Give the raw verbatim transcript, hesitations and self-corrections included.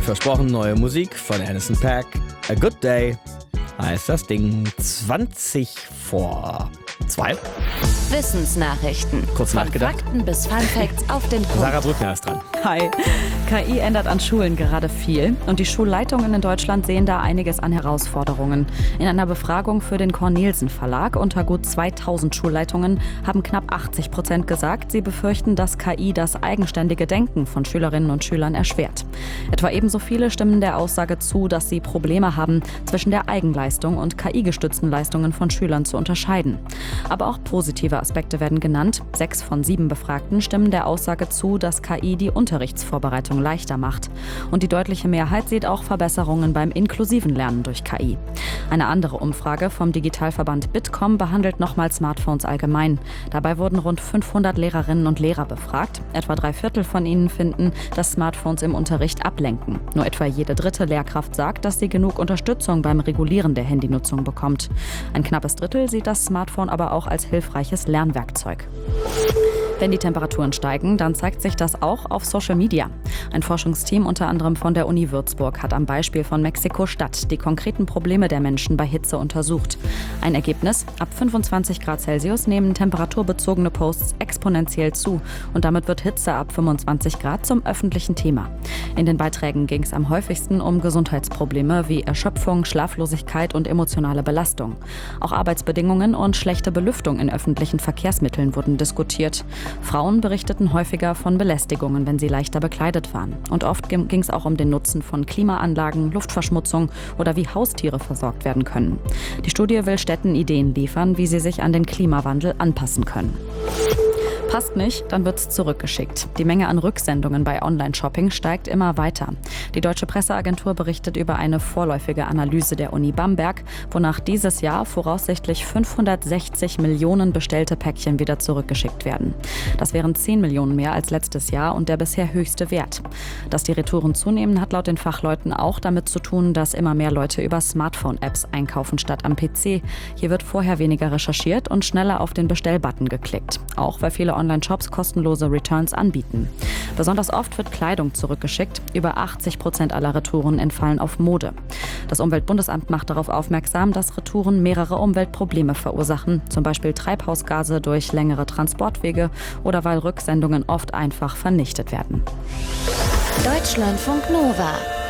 versprochen, neue Musik von Anderson .Paak. A Good Day heißt das Ding. zwanzig vor zwei. Wissensnachrichten. Kurz Von nachgedacht. Fakten bis Fun Facts auf den Punkt. Sarah Brückner ist dran. Hi. K I ändert an Schulen gerade viel und die Schulleitungen in Deutschland sehen da einiges an Herausforderungen. In einer Befragung für den Cornelsen Verlag unter gut zweitausend Schulleitungen haben knapp achtzig Prozent gesagt, sie befürchten, dass K I das eigenständige Denken von Schülerinnen und Schülern erschwert. Etwa ebenso viele stimmen der Aussage zu, dass sie Probleme haben, zwischen der Eigenleistung und K I-gestützten Leistungen von Schülern zu unterscheiden. Aber auch positive Aspekte werden genannt. Sechs von sieben Befragten stimmen der Aussage zu, dass K I die Unterrichtsvorbereitung leichter macht. Und die deutliche Mehrheit sieht auch Verbesserungen beim inklusiven Lernen durch K I. Eine andere Umfrage vom Digitalverband Bitkom behandelt nochmal Smartphones allgemein. Dabei wurden rund fünfhundert Lehrerinnen und Lehrer befragt. Etwa drei Viertel von ihnen finden, dass Smartphones im Unterricht ablenken. Nur etwa jede dritte Lehrkraft sagt, dass sie genug Unterstützung beim Regulieren der Handynutzung bekommt. Ein knappes Drittel sieht das Smartphone aber auch als hilfreiches Lernwerkzeug. Wenn die Temperaturen steigen, dann zeigt sich das auch auf Social Media. Ein Forschungsteam unter anderem von der Uni Würzburg hat am Beispiel von Mexiko-Stadt die konkreten Probleme der Menschen bei Hitze untersucht. Ein Ergebnis: Ab fünfundzwanzig Grad Celsius nehmen temperaturbezogene Posts exponentiell zu und damit wird Hitze ab fünfundzwanzig Grad zum öffentlichen Thema. In den Beiträgen ging es am häufigsten um Gesundheitsprobleme wie Erschöpfung, Schlaflosigkeit und emotionale Belastung. Auch Arbeitsbedingungen und schlechte Belüftung in öffentlichen Verkehrsmitteln wurden diskutiert. Frauen berichteten häufiger von Belästigungen, wenn sie leichter bekleidet waren. Und oft ging es auch um den Nutzen von Klimaanlagen, Luftverschmutzung oder wie Haustiere versorgt werden können. Die Studie will Städten Ideen liefern, wie sie sich an den Klimawandel anpassen können. Passt nicht, dann wird's zurückgeschickt. Die Menge an Rücksendungen bei Online-Shopping steigt immer weiter. Die Deutsche Presseagentur berichtet über eine vorläufige Analyse der Uni Bamberg, wonach dieses Jahr voraussichtlich fünfhundertsechzig Millionen bestellte Päckchen wieder zurückgeschickt werden. Das wären zehn Millionen mehr als letztes Jahr und der bisher höchste Wert. Dass die Retouren zunehmen, hat laut den Fachleuten auch damit zu tun, dass immer mehr Leute über Smartphone-Apps einkaufen statt am P C. Hier wird vorher weniger recherchiert und schneller auf den Bestellbutton geklickt. Auch weil viele Online-Shops kostenlose Returns anbieten. Besonders oft wird Kleidung zurückgeschickt. Über achtzig Prozent aller Retouren entfallen auf Mode. Das Umweltbundesamt macht darauf aufmerksam, dass Retouren mehrere Umweltprobleme verursachen, zum Beispiel Treibhausgase durch längere Transportwege oder weil Rücksendungen oft einfach vernichtet werden. Deutschlandfunk Nova.